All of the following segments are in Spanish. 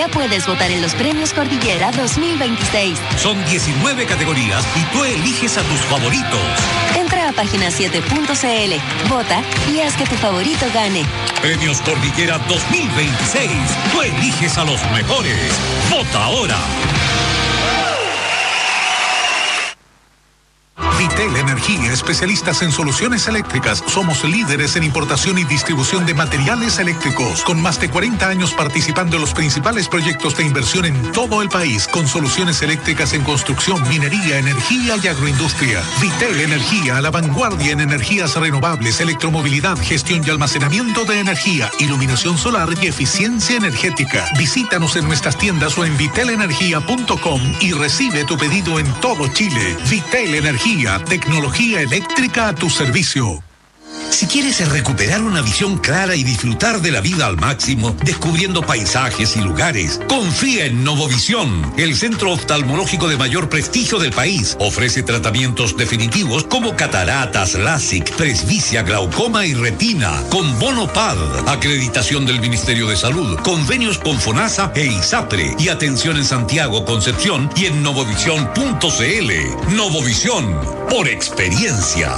ya puedes votar en los Premios Cordillera 2026. Son 19 categorías y tú eliges a tus favoritos. Entra a página7.cl, vota y haz que tu favorito gane. Premios Cordillera 2026. Tú eliges a los mejores. ¡Vota ahora! Vitel Energía, especialistas en soluciones eléctricas. Somos líderes en importación y distribución de materiales eléctricos, con más de 40 años participando en los principales proyectos de inversión en todo el país, con soluciones eléctricas en construcción, minería, energía y agroindustria. Vitel Energía, a la vanguardia en energías renovables, electromovilidad, gestión y almacenamiento de energía, iluminación solar y eficiencia energética. Visítanos en nuestras tiendas o en vitelenergia.com y recibe tu pedido en todo Chile. Vitel Energía, tecnología eléctrica a tu servicio. Si quieres recuperar una visión clara y disfrutar de la vida al máximo, descubriendo paisajes y lugares, confía en Novovisión, el centro oftalmológico de mayor prestigio del país. Ofrece tratamientos definitivos como cataratas, LASIK, presbicia, glaucoma y retina, con bono PAD, acreditación del Ministerio de Salud, convenios con FONASA e ISAPRE, y atención en Santiago, Concepción y en novovisión.cl. Novovisión, por experiencia.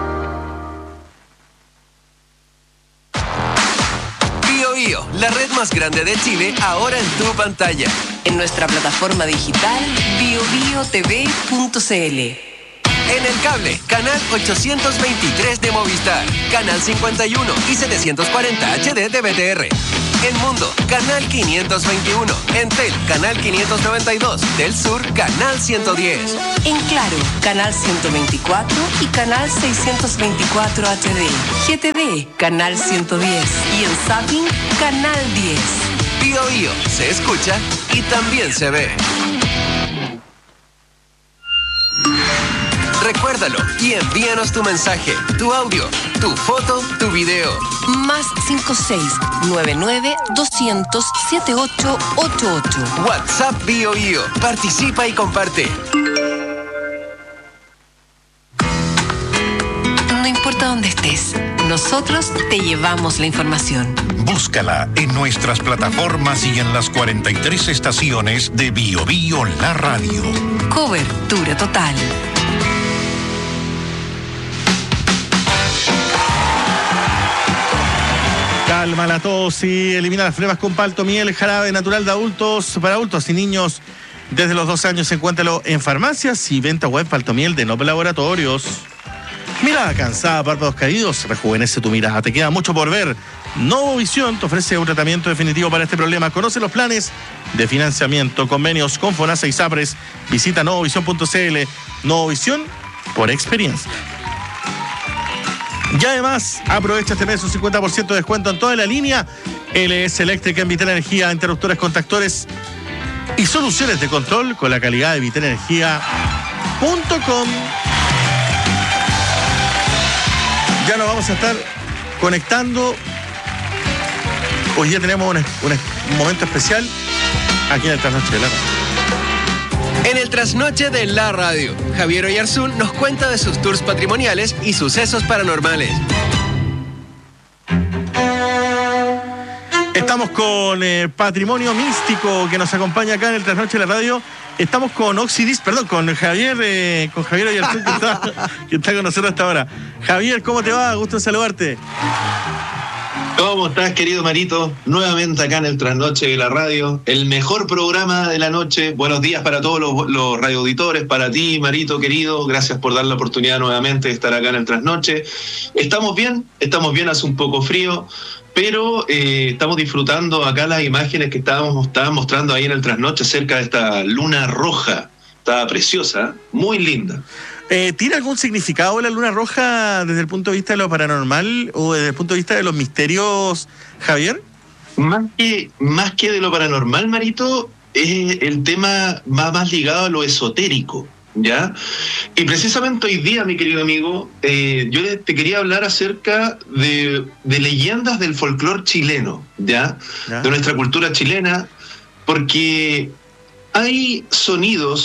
La red más grande de Chile, ahora en tu pantalla. En nuestra plataforma digital biobiotv.cl. En el cable, canal 823 de Movistar, canal 51 y 740 HD de BTR. En Mundo, canal 521. En canal 592. Del Sur, canal 110. En Claro, canal 124 y canal 624 HD. GTV, canal 110. Y en Zapping, canal 10. Bio se escucha y también se ve. Recuérdalo y envíanos tu mensaje, tu audio, tu foto, tu video. Más 5699-200-7888. WhatsApp Bio. Participa y comparte. No importa dónde estés, nosotros te llevamos la información. Búscala en nuestras plataformas y en las 43 estaciones de Bio La Radio. Cobertura total. Calma la tos y elimina las flemas con Paltomiel, jarabe natural de adultos para adultos y niños desde los 12 años. Encuéntralo en farmacias y venta web. Paltomiel de Nobel Laboratorios. Mirada cansada, párpados caídos, rejuvenece tu mirada. Te queda mucho por ver. Novovisión te ofrece un tratamiento definitivo para este problema. Conoce los planes de financiamiento, convenios con FONASA y SAPRES. Visita novovision.cl. Novovisión por experiencia. Y además, aprovecha este mes un 50% de descuento en toda la línea LS Eléctrica en Vitel Energía, interruptores, contactores y soluciones de control con la calidad de vitelenergia.com. Ya nos vamos a estar conectando. Hoy día tenemos un momento especial aquí en el Trasnoche de la Radio. En el Trasnoche de la Radio, Javier Oyarzún nos cuenta de sus tours patrimoniales y sucesos paranormales. Estamos con Patrimonio Místico, que nos acompaña acá en el Trasnoche de la Radio. Estamos con con Javier Oyarzún, que está con nosotros hasta ahora. Javier, ¿cómo te va? Gusto en saludarte. ¿Cómo estás, querido Marito? Nuevamente acá en el Trasnoche de la Radio, el mejor programa de la noche. Buenos días para todos los radioauditores, para ti, Marito, querido. Gracias por dar la oportunidad nuevamente de estar acá en el Trasnoche. Estamos bien, hace un poco frío, pero estamos disfrutando acá las imágenes que estaban mostrando ahí en el Trasnoche acerca de esta luna roja. Está preciosa, muy linda. ¿Tiene algún significado la luna roja desde el punto de vista de lo paranormal o desde el punto de vista de los misterios, Javier? Más que de lo paranormal, Marito, es el tema más ligado a lo esotérico, ¿ya? Y precisamente hoy día, mi querido amigo, yo te quería hablar acerca de leyendas del folclore chileno, ¿ya? De nuestra cultura chilena, porque hay sonidos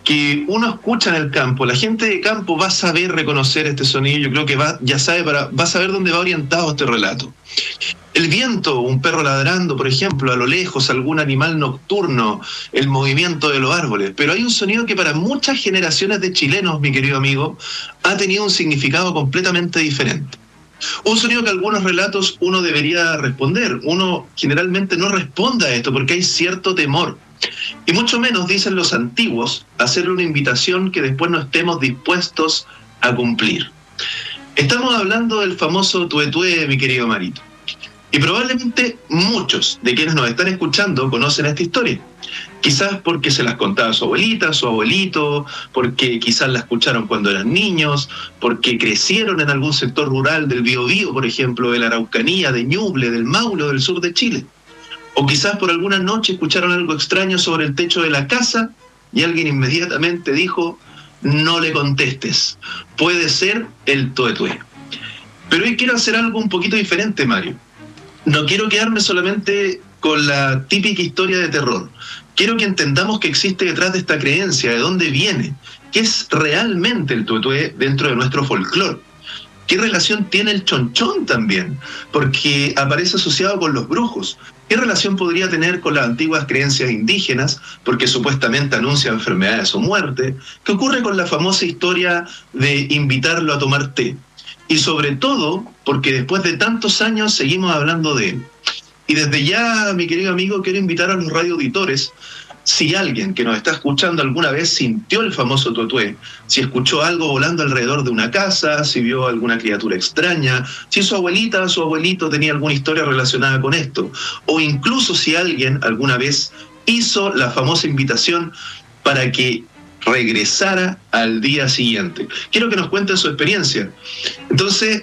que uno escucha en el campo. La gente de campo va a saber reconocer este sonido. Yo creo que va a saber dónde va orientado este relato. El viento, un perro ladrando, por ejemplo, a lo lejos, algún animal nocturno, el movimiento de los árboles. Pero hay un sonido que para muchas generaciones de chilenos, mi querido amigo, ha tenido un significado completamente diferente. Un sonido que algunos relatos uno debería responder. Uno generalmente no responde a esto porque hay cierto temor. Y mucho menos, dicen los antiguos, hacerle una invitación que después no estemos dispuestos a cumplir. Estamos hablando del famoso tuetué, mi querido Marito. Y probablemente muchos de quienes nos están escuchando conocen esta historia. Quizás porque se las contaba su abuelita, su abuelito, porque quizás la escucharon cuando eran niños, porque crecieron en algún sector rural del Biobío, por ejemplo, de la Araucanía, de Ñuble, del Maule, del sur de Chile. O quizás por alguna noche escucharon algo extraño sobre el techo de la casa y alguien inmediatamente dijo: no le contestes, puede ser el tuetué. Pero hoy quiero hacer algo un poquito diferente, Mario. No quiero quedarme solamente con la típica historia de terror. Quiero que entendamos que existe detrás de esta creencia, de dónde viene, qué es realmente el tuetué dentro de nuestro folclore. ¿Qué relación tiene el chonchón también? Porque aparece asociado con los brujos. ¿Qué relación podría tener con las antiguas creencias indígenas? Porque supuestamente anuncia enfermedades o muerte. ¿Qué ocurre con la famosa historia de invitarlo a tomar té? Y sobre todo, porque después de tantos años seguimos hablando de él. Y desde ya, mi querido amigo, quiero invitar a los radioauditores, si alguien que nos está escuchando alguna vez sintió el famoso tuetué, si escuchó algo volando alrededor de una casa, si vio alguna criatura extraña, si su abuelita o su abuelito tenía alguna historia relacionada con esto, o incluso si alguien alguna vez hizo la famosa invitación para que regresara al día siguiente. Quiero que nos cuenten su experiencia. Entonces,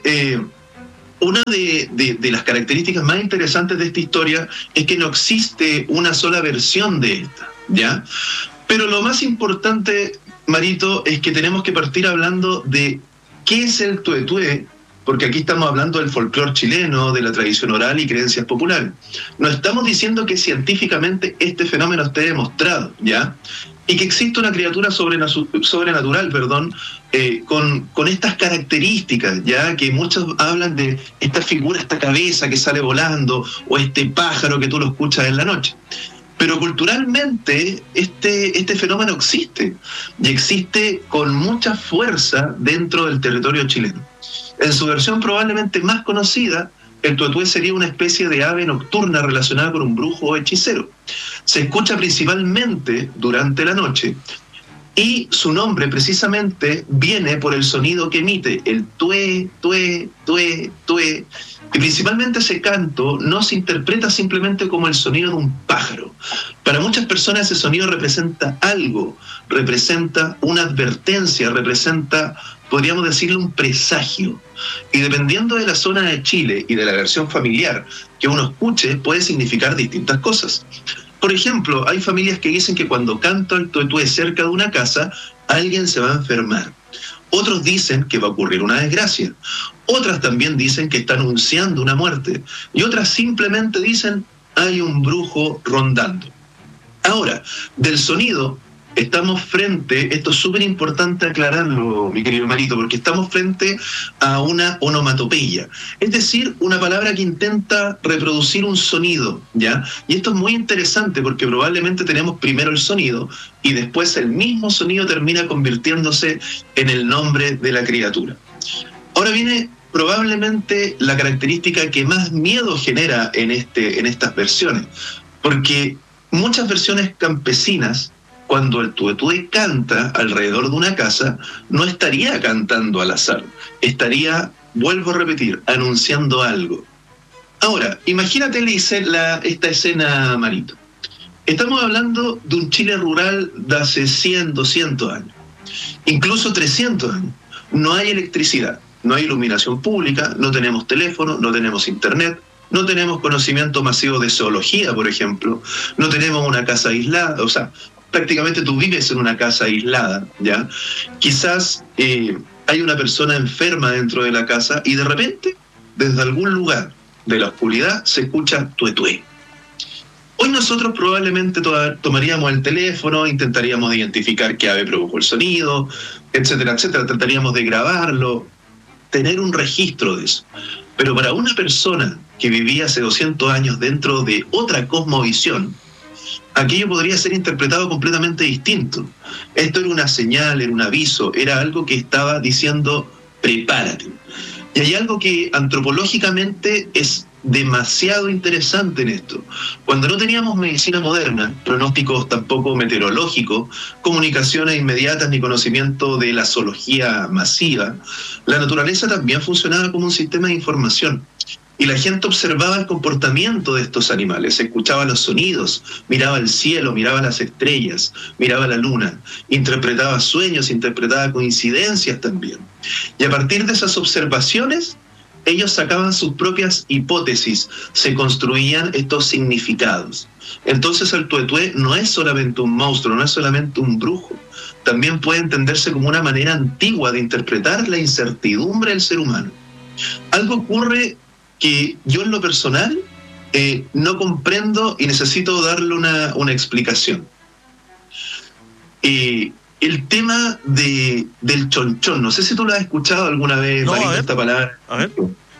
una de las características más interesantes de esta historia es que no existe una sola versión de esta, ¿ya? Pero lo más importante, Marito, es que tenemos que partir hablando de qué es el tuetué, porque aquí estamos hablando del folclore chileno, de la tradición oral y creencias populares. No estamos diciendo que científicamente este fenómeno esté demostrado, ¿ya? Y que existe una criatura sobrenatural, con estas características, ya que muchos hablan de esta figura, esta cabeza que sale volando, o este pájaro que tú lo escuchas en la noche. Pero culturalmente este fenómeno existe, y existe con mucha fuerza dentro del territorio chileno. En su versión probablemente más conocida, el tuetué sería una especie de ave nocturna relacionada con un brujo o hechicero. Se escucha principalmente durante la noche y su nombre precisamente viene por el sonido que emite, el tué, tué, tué, tué. Y principalmente ese canto no se interpreta simplemente como el sonido de un pájaro. Para muchas personas ese sonido representa algo, representa una advertencia, representa, podríamos decirle, un presagio. Y dependiendo de la zona de Chile y de la versión familiar que uno escuche, puede significar distintas cosas. Por ejemplo, hay familias que dicen que cuando canta el tuetué cerca de una casa, alguien se va a enfermar. Otros dicen que va a ocurrir una desgracia. Otras también dicen que está anunciando una muerte. Y otras simplemente dicen, hay un brujo rondando. Ahora, del sonido, estamos frente, esto es súper importante aclararlo, mi querido Marito, porque estamos frente a una onomatopeya, es decir, una palabra que intenta reproducir un sonido, ¿ya? Y esto es muy interesante porque probablemente tenemos primero el sonido y después el mismo sonido termina convirtiéndose en el nombre de la criatura. Ahora viene probablemente la característica que más miedo genera en estas versiones, porque muchas versiones campesinas, cuando el tuetué canta alrededor de una casa, no estaría cantando al azar, estaría, vuelvo a repetir, anunciando algo. Ahora, imagínate esta escena, Marito. Estamos hablando de un Chile rural de hace 100, 200 años, incluso 300 años. No hay electricidad, no hay iluminación pública, no tenemos teléfono, no tenemos internet, no tenemos conocimiento masivo de zoología, por ejemplo, no tenemos una casa aislada, o sea, prácticamente tú vives en una casa aislada, ¿ya? Quizás hay una persona enferma dentro de la casa y de repente, desde algún lugar de la oscuridad, se escucha tuetué. Hoy nosotros probablemente tomaríamos el teléfono, intentaríamos identificar qué ave produjo el sonido, etcétera, etcétera, trataríamos de grabarlo, tener un registro de eso. Pero para una persona que vivía hace 200 años dentro de otra cosmovisión, aquello podría ser interpretado completamente distinto. Esto era una señal, era un aviso, era algo que estaba diciendo prepárate. Y hay algo que antropológicamente es demasiado interesante en esto. Cuando no teníamos medicina moderna, pronósticos tampoco meteorológicos, comunicaciones inmediatas ni conocimiento de la zoología masiva, la naturaleza también funcionaba como un sistema de información. Y la gente observaba el comportamiento de estos animales, escuchaba los sonidos, miraba el cielo, miraba las estrellas, miraba la luna, interpretaba sueños, interpretaba coincidencias también. Y a partir de esas observaciones, ellos sacaban sus propias hipótesis, se construían estos significados. Entonces el tuetué no es solamente un monstruo, no es solamente un brujo, también puede entenderse como una manera antigua de interpretar la incertidumbre del ser humano. Algo ocurre que yo en lo personal no comprendo y necesito darle una explicación. El tema del chonchón, no sé si tú lo has escuchado alguna vez, no, Marito, esta palabra. A ver.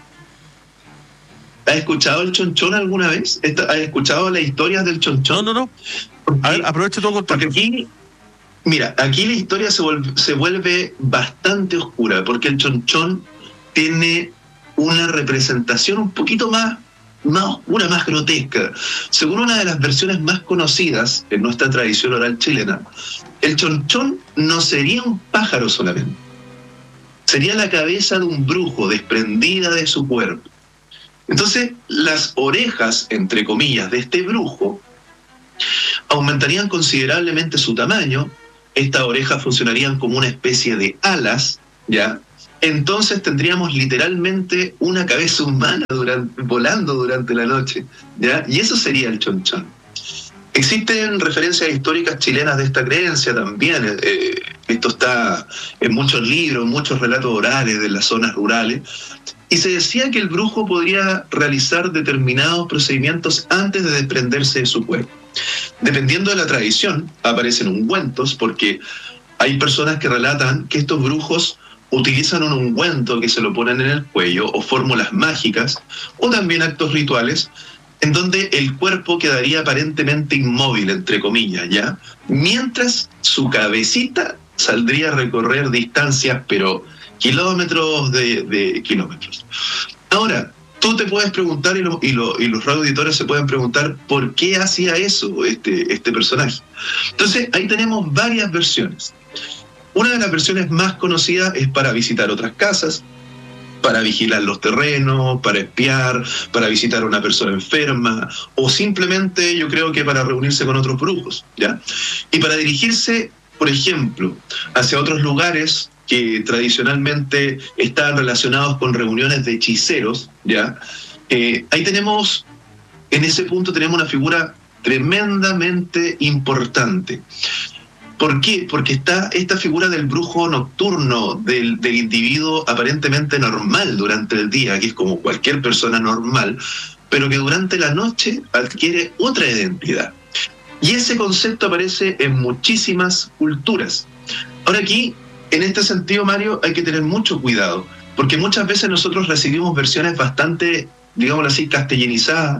¿Has escuchado el chonchón alguna vez? ¿Has escuchado las historias del chonchón? No. A ver, aprovecha todo contacto. Porque aquí la historia se vuelve bastante oscura, porque el chonchón tiene una representación un poquito más oscura, más grotesca. Según una de las versiones más conocidas en nuestra tradición oral chilena, el chonchón no sería un pájaro solamente, sería la cabeza de un brujo desprendida de su cuerpo. Entonces, las orejas, entre comillas, de este brujo aumentarían considerablemente su tamaño. Estas orejas funcionarían como una especie de alas, ¿ya? Entonces tendríamos literalmente una cabeza humana volando durante la noche, ¿ya? Y eso sería el chonchón. Existen referencias históricas chilenas de esta creencia también. Esto está en muchos libros, en muchos relatos orales de las zonas rurales. Y se decía que el brujo podría realizar determinados procedimientos antes de desprenderse de su cuerpo. Dependiendo de la tradición, aparecen ungüentos, porque hay personas que relatan que estos brujos utilizan un ungüento que se lo ponen en el cuello, o fórmulas mágicas, o también actos rituales, en donde el cuerpo quedaría aparentemente inmóvil, entre comillas, ¿ya? Mientras su cabecita saldría a recorrer distancias, pero kilómetros de kilómetros. Ahora, tú te puedes preguntar, y los radioauditores se pueden preguntar, ¿por qué hacía eso este personaje? Entonces, ahí tenemos varias versiones. Una de las versiones más conocidas es para visitar otras casas, para vigilar los terrenos, para espiar, para visitar a una persona enferma, o simplemente, yo creo que para reunirse con otros brujos, ¿ya? Y para dirigirse, por ejemplo, hacia otros lugares que tradicionalmente estaban relacionados con reuniones de hechiceros, ¿ya? Ahí tenemos, en ese punto tenemos una figura tremendamente importante. ¿Por qué? Porque está esta figura del brujo nocturno, del individuo aparentemente normal durante el día, que es como cualquier persona normal, pero que durante la noche adquiere otra identidad. Y ese concepto aparece en muchísimas culturas. Ahora aquí, en este sentido, Mario, hay que tener mucho cuidado, porque muchas veces nosotros recibimos versiones bastante, digámoslo así, castellanizadas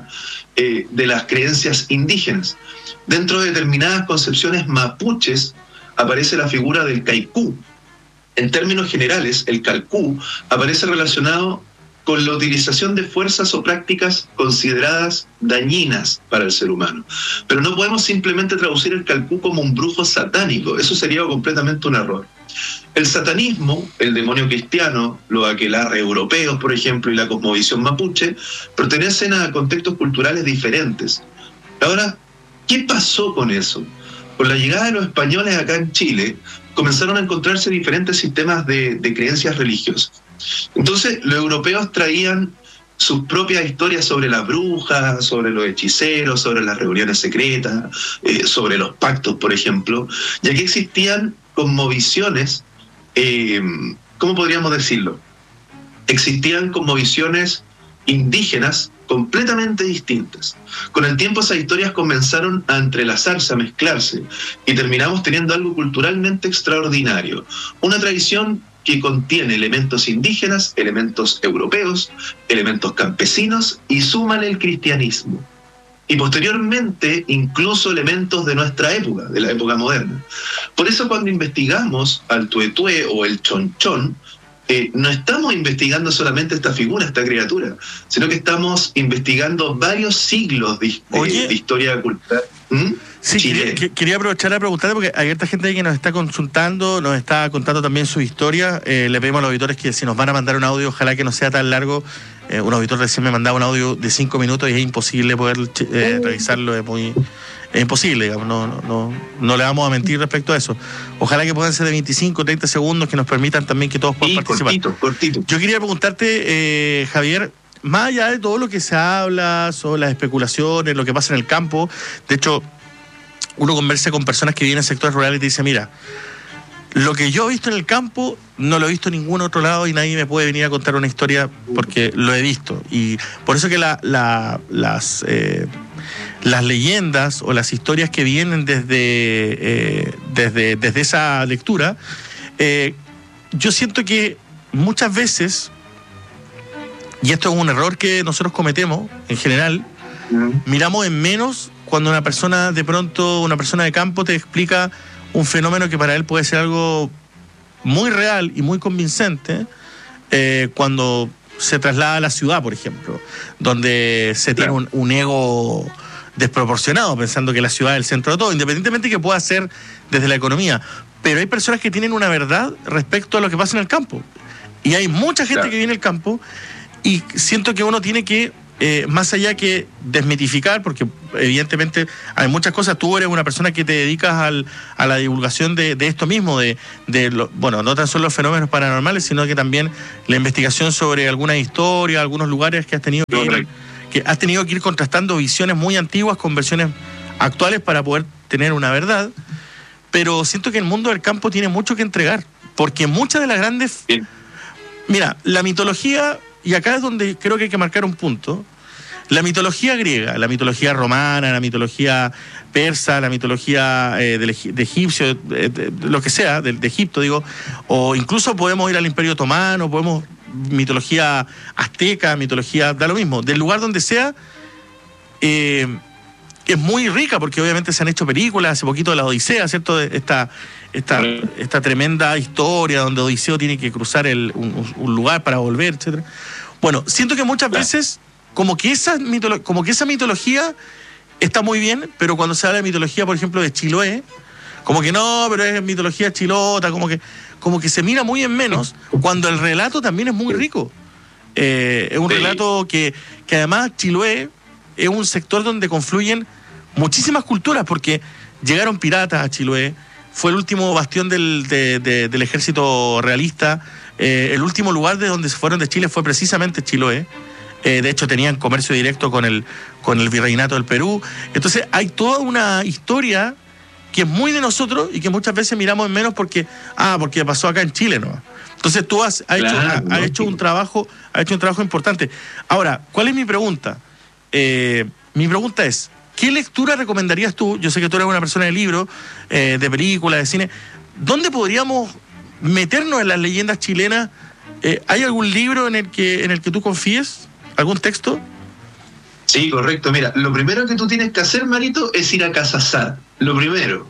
de las creencias indígenas. Dentro de determinadas concepciones mapuches aparece la figura del caicú. En términos generales, el calcú aparece relacionado con la utilización de fuerzas o prácticas consideradas dañinas para el ser humano. Pero no podemos simplemente traducir el calcú como un brujo satánico, eso sería completamente un error. El satanismo, el demonio cristiano, los aquelarres europeos, por ejemplo, y la cosmovisión mapuche, pertenecen a contextos culturales diferentes. Ahora, ¿qué pasó con eso? Con la llegada de los españoles acá en Chile, comenzaron a encontrarse diferentes sistemas de creencias religiosas. Entonces, los europeos traían sus propias historias sobre las brujas, sobre los hechiceros, sobre las reuniones secretas, sobre los pactos, por ejemplo, y aquí existían cosmovisiones, ¿cómo podríamos decirlo? Existían cosmovisiones indígenas completamente distintas. Con el tiempo esas historias comenzaron a entrelazarse, a mezclarse, y terminamos teniendo algo culturalmente extraordinario. Una tradición que contiene elementos indígenas, elementos europeos, elementos campesinos, y súmale el cristianismo. Y posteriormente incluso elementos de nuestra época, de la época moderna. Por eso cuando investigamos al tuetué o el chonchón, no estamos investigando solamente esta figura, esta criatura, sino que estamos investigando varios siglos de historia cultural. Sí, quería aprovechar a preguntarte, porque hay harta gente ahí que nos está consultando, nos está contando también su historia. Le pedimos a los auditores que si nos van a mandar un audio, ojalá que no sea tan largo. Un auditor recién me mandaba un audio de 5 minutos y es imposible poder revisarlo, es imposible, digamos, no le vamos a mentir respecto a eso. Ojalá que puedan ser de 25, 30 segundos que nos permitan también que todos puedan participar. Cortito. Yo quería preguntarte, Javier, más allá de todo lo que se habla sobre las especulaciones, lo que pasa en el campo, de hecho, uno conversa con personas que viven en sectores rurales y te dice, mira, lo que yo he visto en el campo no lo he visto en ningún otro lado y nadie me puede venir a contar una historia porque lo he visto. Y por eso que las leyendas o las historias que vienen desde esa lectura, yo siento que muchas veces, y esto es un error que nosotros cometemos en general, miramos en menos cuando una persona de campo te explica un fenómeno que para él puede ser algo muy real y muy convincente, cuando se traslada a la ciudad, por ejemplo, donde se tiene un ego desproporcionado, pensando que la ciudad es el centro de todo, independientemente que pueda ser desde la economía. Pero hay personas que tienen una verdad respecto a lo que pasa en el campo. Y hay mucha gente que viene al campo, y siento que uno tiene que, más allá que desmitificar, porque evidentemente hay muchas cosas, tú eres una persona que te dedicas a la divulgación de esto mismo, no tan solo los fenómenos paranormales, sino que también la investigación sobre alguna historia, algunos lugares que has tenido que ir contrastando visiones muy antiguas con versiones actuales para poder tener una verdad. Pero siento que el mundo del campo tiene mucho que entregar, porque muchas de las grandes... Mira, la mitología, y acá es donde creo que hay que marcar un punto, la mitología griega, la mitología romana, la mitología persa, la mitología de egipcio, lo que sea, de Egipto, digo, o incluso podemos ir al Imperio Otomano, mitología azteca, mitología, da lo mismo, del lugar donde sea, es muy rica, porque obviamente se han hecho películas, hace poquito de la Odisea, ¿cierto? Esta tremenda historia donde Odiseo tiene que cruzar un lugar para volver, etcétera. Bueno, siento que muchas veces como que esa mitología está muy bien, pero cuando se habla de mitología, por ejemplo, de Chiloé, como que no, pero es mitología chilota, como que se mira muy en menos, cuando el relato también es muy rico. Es un relato que además Chiloé es un sector donde confluyen muchísimas culturas, porque llegaron piratas a Chiloé, fue el último bastión del ejército realista, el último lugar de donde se fueron de Chile fue precisamente Chiloé. De hecho tenían comercio directo con el virreinato del Perú. Entonces hay toda una historia que es muy de nosotros y que muchas veces miramos en menos porque pasó acá en Chile, ¿no? Entonces tú has hecho un trabajo importante. Ahora, ¿cuál es mi pregunta? Mi pregunta es, ¿qué lectura recomendarías tú? Yo sé que tú eres una persona de libros, de películas, de cine. ¿Dónde podríamos meternos en las leyendas chilenas? ¿Hay algún libro en el que tú confíes? ¿Algún texto? Sí, correcto. Mira, lo primero que tú tienes que hacer, Marito, es ir a Casasat. Lo primero.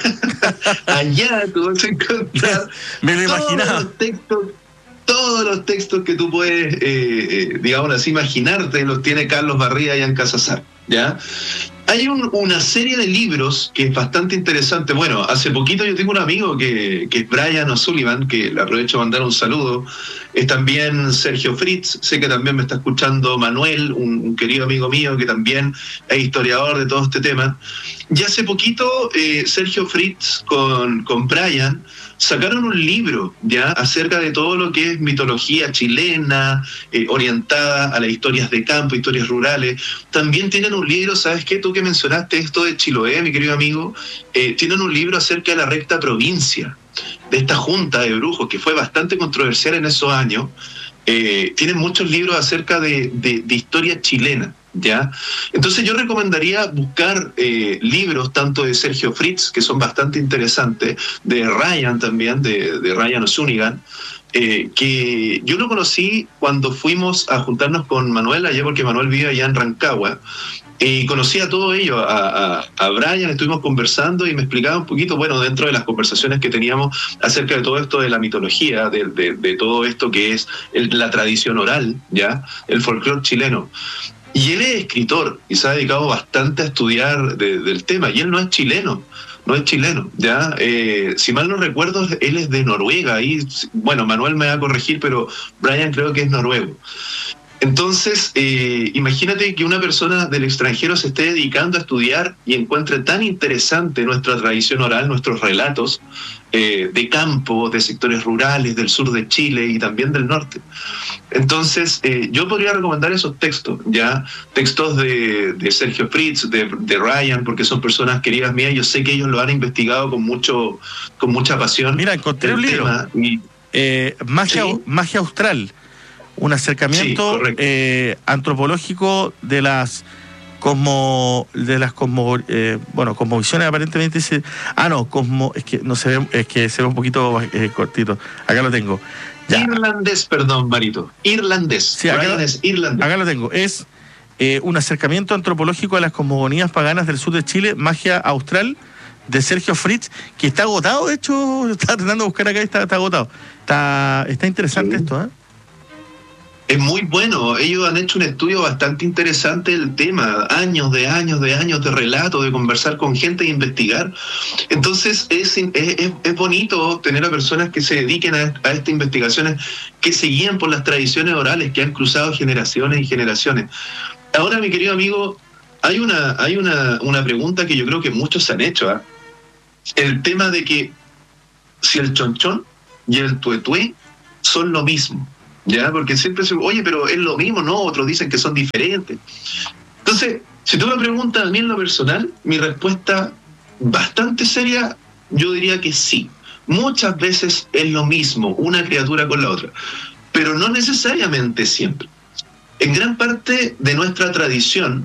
Allá tú vas a encontrar me lo imaginaba. Todos los textos que tú puedes, digamos así, imaginarte, los tiene Carlos Barría allá en Casasat, ¿ya? Hay una serie de libros que es bastante interesante. Bueno, hace poquito yo tengo un amigo que es Brian O'Sullivan, que le aprovecho a mandar un saludo. Es también Sergio Fritz, sé que también me está escuchando Manuel, un querido amigo mío que también es historiador de todo este tema. Y hace poquito Sergio Fritz con Brian sacaron un libro ya acerca de todo lo que es mitología chilena, orientada a las historias de campo, historias rurales. También tienen un libro, ¿sabes qué? Tú que mencionaste esto de Chiloé, mi querido amigo, tienen un libro acerca de la recta provincia, de esta junta de brujos, que fue bastante controversial en esos años, tienen muchos libros acerca de historia chilena, ¿ya? Entonces yo recomendaría buscar libros tanto de Sergio Fritz, que son bastante interesantes, de Ryan también, de Ryan O'Sunigan, que yo lo conocí cuando fuimos a juntarnos con Manuel allá, porque Manuel vive allá en Rancagua, y conocí a todo ello, a Brian, estuvimos conversando y me explicaba un poquito, bueno, dentro de las conversaciones que teníamos acerca de todo esto de la mitología, de todo esto que es la tradición oral, ¿ya? El folclore chileno. Y él es escritor y se ha dedicado bastante a estudiar del tema, y él no es chileno, ¿ya? Si mal no recuerdo, él es de Noruega, y bueno, Manuel me va a corregir, pero Brian creo que es noruego. Entonces, imagínate que una persona del extranjero se esté dedicando a estudiar y encuentre tan interesante nuestra tradición oral, nuestros relatos de campo, de sectores rurales, del sur de Chile y también del norte. Entonces, yo podría recomendar esos textos, ya textos de Sergio Fritz, de Ryan, porque son personas queridas mías. Yo sé que ellos lo han investigado con mucha pasión. Mira, encontré un libro, Magia Austral. Un acercamiento antropológico de las cosmovisiones, aparentemente dice, es que no se ve, es que se ve un poquito cortito. Acá lo tengo. Ya. Irlandés, perdón, Marito. Irlandés. Sí, acá, es irlandés. Acá lo tengo. Es un acercamiento antropológico a las cosmogonías paganas del sur de Chile, Magia Austral, de Sergio Fritz, que está agotado. De hecho, estaba tratando de buscar acá y está agotado. Está interesante esto, ¿eh? Es muy bueno. Ellos han hecho un estudio bastante interesante del tema, años de relato, de conversar con gente e investigar. Entonces es bonito tener a personas que se dediquen a estas investigaciones, que se guían por las tradiciones orales que han cruzado generaciones y generaciones. Ahora, mi querido amigo, hay una pregunta que yo creo que muchos se han hecho, ¿eh? El tema de que si el chonchón y el tuetué son lo mismo. Ya, porque siempre se, oye, pero es lo mismo, ¿no? Otros dicen que son diferentes. Entonces, si tú me preguntas a mí en lo personal, mi respuesta bastante seria, yo diría que sí. Muchas veces es lo mismo, una criatura con la otra, pero no necesariamente siempre. En gran parte de nuestra tradición,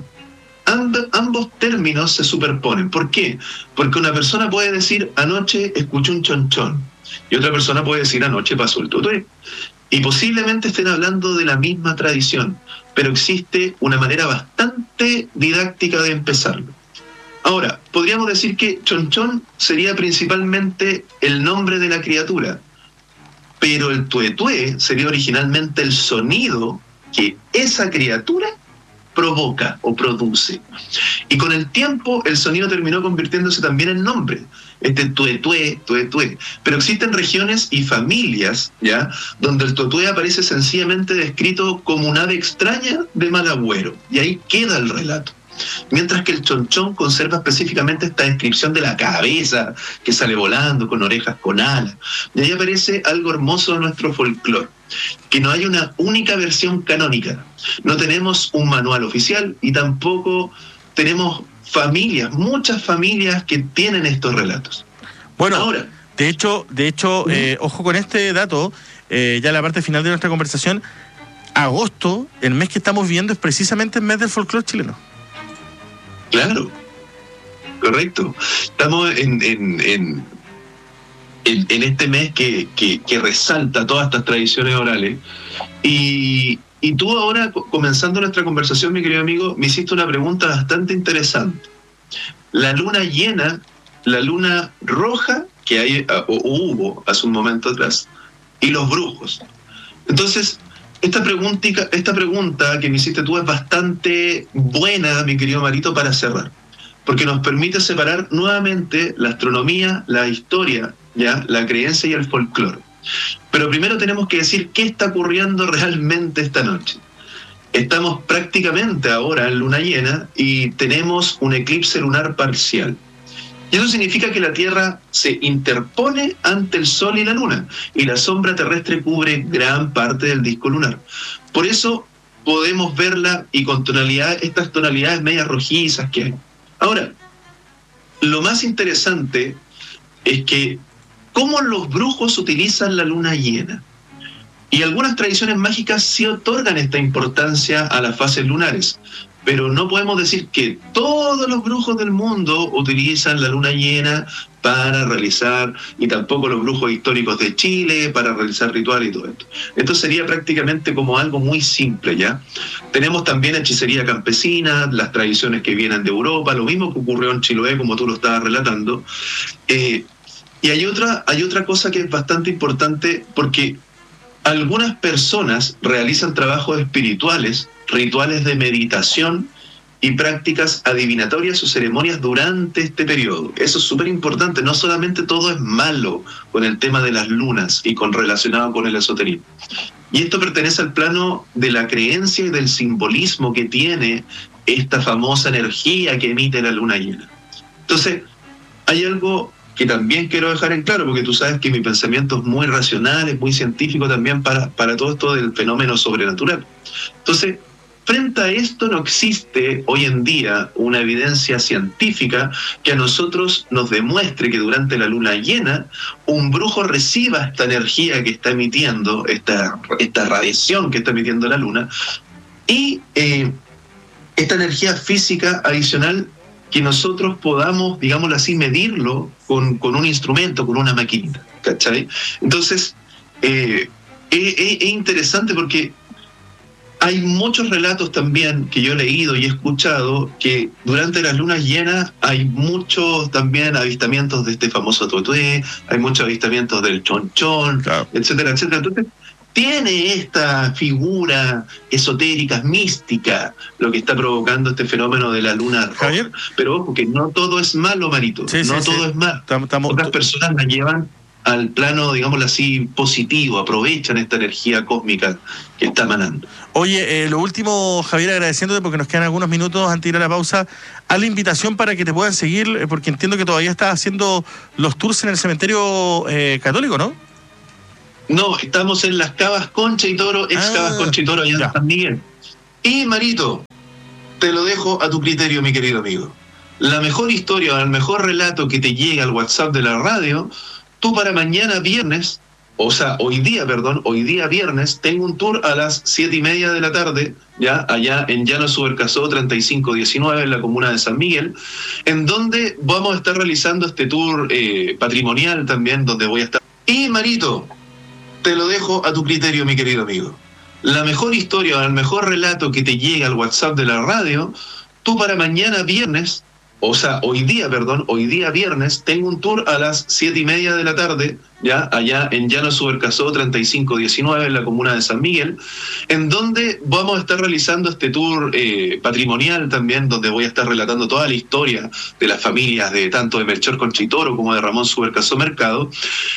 ambos términos se superponen. ¿Por qué? Porque una persona puede decir, anoche escuché un chonchón, y otra persona puede decir, anoche pasó el tutué. Y posiblemente estén hablando de la misma tradición, pero existe una manera bastante didáctica de empezarlo. Ahora, podríamos decir que chonchón sería principalmente el nombre de la criatura, pero el tuetué sería originalmente el sonido que esa criatura provoca o produce. Y con el tiempo el sonido terminó convirtiéndose también en nombre. Tuetué. Pero existen regiones y familias, ¿ya?, donde el tuetué aparece sencillamente descrito como un ave extraña de mal agüero. Y ahí queda el relato. Mientras que el chonchón conserva específicamente esta descripción de la cabeza que sale volando con orejas con alas. Y ahí aparece algo hermoso de nuestro folclore, que no hay una única versión canónica. No tenemos un manual oficial y tampoco tenemos muchas familias que tienen estos relatos. Bueno, ahora, de hecho, ojo con este dato, ya la parte final de nuestra conversación. Agosto, el mes que estamos viviendo, es precisamente el mes del folclore chileno. Claro, correcto. Estamos en este mes que resalta todas estas tradiciones orales. Y tú ahora, comenzando nuestra conversación, mi querido amigo, me hiciste una pregunta bastante interesante. La luna llena, la luna roja que hay o hubo hace un momento atrás, y los brujos. Entonces, esta pregunta que me hiciste tú es bastante buena, mi querido Marito, para cerrar, porque nos permite separar nuevamente la astronomía, la historia, ¿ya?, la creencia y el folclore. Pero primero tenemos que decir qué está ocurriendo realmente esta noche. Estamos prácticamente ahora en luna llena y tenemos un eclipse lunar parcial. Y eso significa que la Tierra se interpone ante el Sol y la Luna, y la sombra terrestre cubre gran parte del disco lunar. Por eso podemos verla y con estas tonalidades medias rojizas que hay. Ahora, lo más interesante es que cómo los brujos utilizan la luna llena. Y algunas tradiciones mágicas sí otorgan esta importancia a las fases lunares, pero no podemos decir que todos los brujos del mundo utilizan la luna llena para realizar, y tampoco los brujos históricos de Chile para realizar rituales y todo esto. Esto sería prácticamente como algo muy simple, ¿ya? Tenemos también hechicería campesina, las tradiciones que vienen de Europa, lo mismo que ocurrió en Chiloé, como tú lo estabas relatando. Y hay otra cosa que es bastante importante, porque algunas personas realizan trabajos espirituales, rituales de meditación y prácticas adivinatorias o ceremonias durante este periodo. Eso es súper importante. No solamente todo es malo con el tema de las lunas y relacionado con el esoterismo. Y esto pertenece al plano de la creencia y del simbolismo que tiene esta famosa energía que emite la luna llena. Entonces, hay algo que también quiero dejar en claro, porque tú sabes que mi pensamiento es muy racional, es muy científico también para todo esto del fenómeno sobrenatural. Entonces, frente a esto no existe hoy en día una evidencia científica que a nosotros nos demuestre que durante la luna llena un brujo reciba esta energía que está emitiendo, esta radiación que está emitiendo la luna, y esta energía física adicional que nosotros podamos, digámoslo así, medirlo con un instrumento, con una maquinita, ¿cachai? Entonces, es interesante porque hay muchos relatos también que yo he leído y he escuchado que durante las lunas llenas hay muchos también avistamientos de este famoso tuetué, hay muchos avistamientos del chonchón, claro, etcétera, etcétera. Entonces, tiene esta figura esotérica, mística, lo que está provocando este fenómeno de la luna roja. Javier, pero ojo, que no todo es malo, Marito. Sí, no todo es malo. Otras personas la llevan al plano, digámoslo así, positivo, aprovechan esta energía cósmica que está emanando. Oye, lo último, Javier, agradeciéndote porque nos quedan algunos minutos antes de ir a la pausa, a la invitación para que te puedan seguir, porque entiendo que todavía estás haciendo los tours en el cementerio católico, ¿no? No, estamos en las Cavas Concha y Toro, Cavas Concha y Toro, allá en San Miguel. Y, Marito, te lo dejo a tu criterio, mi querido amigo. La mejor historia o el mejor relato que te llega al WhatsApp de la radio, tú para mañana viernes, hoy día viernes, tengo un tour a las 7:30 de la tarde, ya allá en Llano Subercasó 3519, en la comuna de San Miguel, en donde vamos a estar realizando este tour patrimonial también, donde voy a estar. Y, Marito, te lo dejo a tu criterio, mi querido amigo. La mejor historia o el mejor relato que te llega al WhatsApp de la radio, tú para mañana viernes, hoy día viernes, tengo un tour a las 7:30 de la tarde, ya allá en Llano Subercasó 3519, en la comuna de San Miguel, en donde vamos a estar realizando este tour patrimonial también, donde voy a estar relatando toda la historia de las familias de tanto de Melchor Concha y Toro como de Ramón Subercasó Mercado.